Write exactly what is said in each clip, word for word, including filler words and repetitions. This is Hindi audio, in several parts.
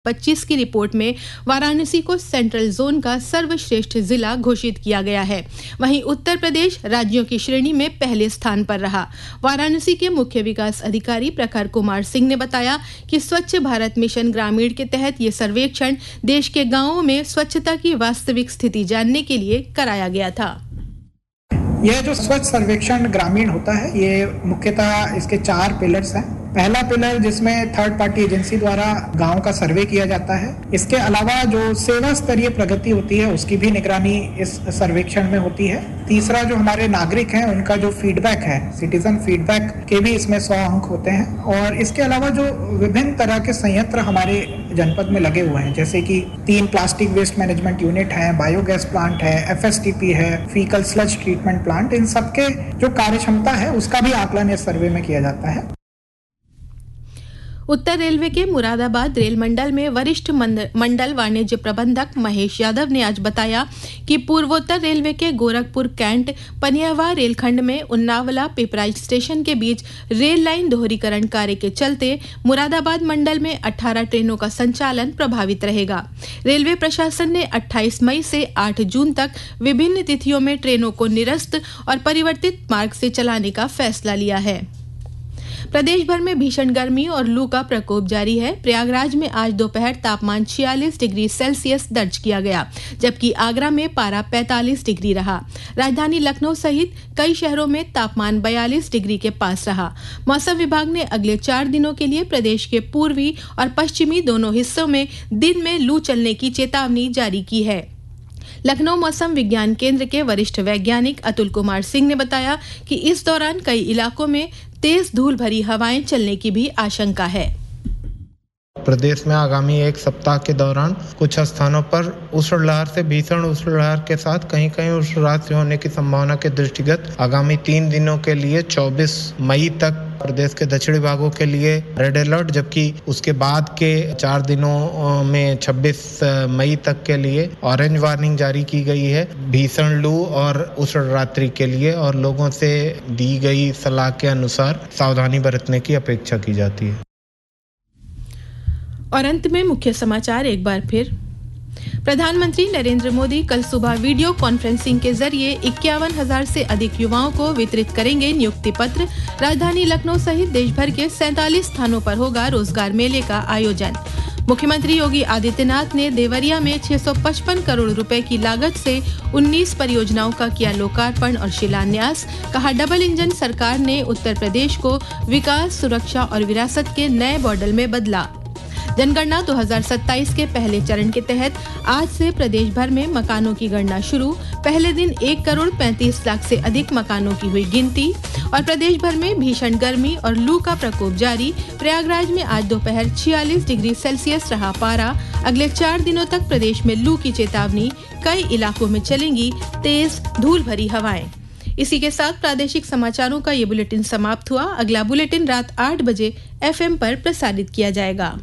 पच्चीस की रिपोर्ट में वाराणसी को सेंट्रल जोन का सर्वश्रेष्ठ जिला घोषित किया गया है। वहीं उत्तर प्रदेश राज्यों की श्रेणी में पहले स्थान पर रहा। वाराणसी के मुख्य विकास अधिकारी प्रखर कुमार सिंह ने बताया कि स्वच्छ भारत मिशन ग्रामीण के तहत ये सर्वेक्षण देश के गांवों में स्वच्छता की वास्तविक स्थिति जानने के लिए कराया गया था। यह जो स्वच्छ सर्वेक्षण ग्रामीण होता है, ये मुख्यतः इसके चार पिलर्स हैं। पहला पिलर जिसमें थर्ड पार्टी एजेंसी द्वारा गांव का सर्वे किया जाता है। इसके अलावा जो सेवा स्तरीय प्रगति होती है उसकी भी निगरानी इस सर्वेक्षण में होती है। तीसरा जो हमारे नागरिक हैं उनका जो फीडबैक है, सिटीजन फीडबैक के भी इसमें सौ अंक होते हैं। और इसके अलावा जो विभिन्न तरह के संयंत्र हमारे जनपद में लगे हुए हैं, जैसे कि तीन प्लास्टिक वेस्ट मैनेजमेंट यूनिट है, बायोगैस प्लांट है, एफ एस टी पी है, फीकल स्लज ट्रीटमेंट प्लांट, इन सबके जो कार्य क्षमता है उसका भी आकलन इस सर्वे में किया जाता है। उत्तर रेलवे के मुरादाबाद रेल मंडल में वरिष्ठ मंडल वाणिज्य प्रबंधक महेश यादव ने आज बताया कि पूर्वोत्तर रेलवे के गोरखपुर कैंट पनियावा रेलखंड में उन्नावला पिपराइच स्टेशन के बीच रेल लाइन दोहरीकरण कार्य के चलते मुरादाबाद मंडल में अठारह ट्रेनों का संचालन प्रभावित रहेगा। रेलवे प्रशासन ने अट्ठाईस मई से आठ जून तक विभिन्न तिथियों में ट्रेनों को निरस्त और परिवर्तित मार्ग से चलाने का फैसला लिया है। प्रदेश भर में भीषण गर्मी और लू का प्रकोप जारी है। प्रयागराज में आज दोपहर तापमान छियालीस डिग्री सेल्सियस दर्ज किया गया, जबकि आगरा में पारा पैंतालीस डिग्री रहा। राजधानी लखनऊ सहित कई शहरों में तापमान बयालीस डिग्री के पास रहा। मौसम विभाग ने अगले चार दिनों के लिए प्रदेश के पूर्वी और पश्चिमी दोनों हिस्सों में दिन में लू चलने की चेतावनी जारी की है। लखनऊ मौसम विज्ञान केंद्र के वरिष्ठ वैज्ञानिक अतुल कुमार सिंह ने बताया कि इस दौरान कई इलाकों में तेज धूल भरी हवाएं चलने की भी आशंका है। प्रदेश में आगामी एक सप्ताह के दौरान कुछ स्थानों पर उष्ण लहर से भीषण उष्ण लहर के साथ कहीं कहीं उष्ण राशि होने की संभावना के दृष्टिगत आगामी तीन दिनों के लिए चौबीस मई तक प्रदेश के दक्षिणी भागों के लिए रेड अलर्ट, जबकि उसके बाद के चार दिनों में छब्बीस मई तक के लिए ऑरेंज वार्निंग जारी की गई है भीषण लू और उष्ण रात्रि के लिए, और लोगों से दी गई सलाह के अनुसार सावधानी बरतने की अपेक्षा की जाती है। और अंत में मुख्य समाचार एक बार फिर। प्रधानमंत्री नरेंद्र मोदी कल सुबह वीडियो कॉन्फ्रेंसिंग के जरिए इक्यावन हजार से अधिक युवाओं को वितरित करेंगे नियुक्ति पत्र। राजधानी लखनऊ सहित देश भर के सैंतालीस स्थानों पर होगा रोजगार मेले का आयोजन। मुख्यमंत्री योगी आदित्यनाथ ने देवरिया में छह सौ पचपन करोड़ रुपए की लागत से उन्नीस परियोजनाओं का किया लोकार्पण और शिलान्यास। कहा, डबल इंजन सरकार ने उत्तर प्रदेश को विकास, सुरक्षा और विरासत के नए मॉडल में बदला। जनगणना दो हज़ार सत्ताईस के पहले चरण के तहत आज से प्रदेश भर में मकानों की गणना शुरू। पहले दिन एक करोड़ पैंतीस लाख से अधिक मकानों की हुई गिनती। और प्रदेश भर में भीषण गर्मी और लू का प्रकोप जारी। प्रयागराज में आज दोपहर छियालीस डिग्री सेल्सियस रहा पारा। अगले चार दिनों तक प्रदेश में लू की चेतावनी, कई इलाकों में चलेंगी तेज धूल भरी हवाएं। इसी के साथ प्रादेशिक समाचारों का ये बुलेटिन समाप्त हुआ। अगला बुलेटिन रात आठ बजे एफ एम पर प्रसारित किया जाएगा।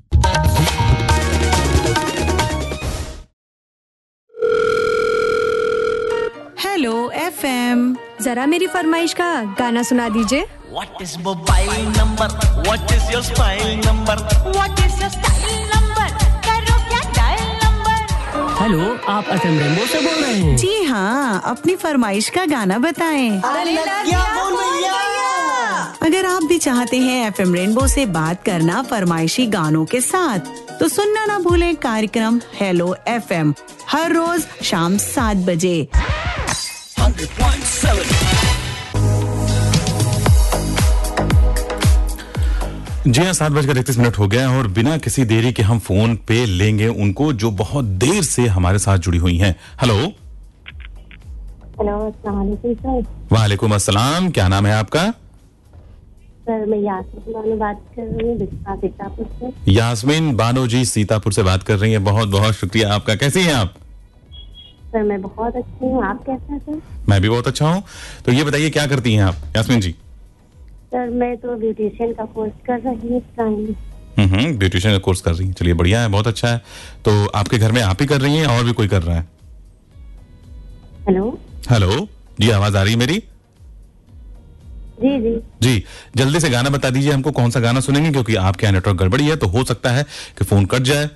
हेलो एफ एम, जरा मेरी फरमाइश का गाना सुना दीजिए। What is mobile number? What is your style number? What is your style number? करो क्या डायल नंबर? हेलो, आप एफ एम रेनबो से बोल रहे हैं? जी हाँ, अपनी फरमाइश का गाना बताएं। अरे क्या बोल भैया? अगर आप भी चाहते हैं एफ एम रेनबो से बात करना फरमाइशी गानों के साथ, तो सुनना ना भूलें कार्यक्रम हेलो एफ एम हर रोज शाम सात बजे। जी हाँ, सात बजकर इकतीस मिनट हो गए और बिना किसी देरी के हम फोन पे लेंगे उनको जो बहुत देर से हमारे साथ जुड़ी हुई हैं। हेलो हेलो, अस्सलाम वालेकुम सर। वालेकुम अस्सलाम, क्या नाम है आपका? सर मैं यास्मीन बानो बात कर रही हूँ सीतापुर से। यास्मीन बानो जी सीतापुर से बात कर रही हैं, बहुत बहुत शुक्रिया आपका। कैसी हैं आप? सर मैं बहुत अच्छी हूँ, आप कैसे हैं सर? मैं भी बहुत अच्छा हूँ। तो ये बताइए क्या करती हैं आप यास्मीन जी? सर मैं तो ब्यूटिशियन का कोर्स कर रही हूँ। हम्म ब्यूटिशियन का कोर्स कर रही हैं, चलिए बढ़िया है, बहुत अच्छा है। तो आपके घर में आप ही कर रही हैं और भी कोई कर रहा है? हेलो हेलो जी, आवाज आ रही है मेरी? जी जी जी, जल्दी से गाना बता दीजिए हमको, कौन सा गाना सुनेंगे, क्योंकि आपके यहाँ नेटवर्क गड़बड़ी है तो हो सकता है कि फोन कट जाए।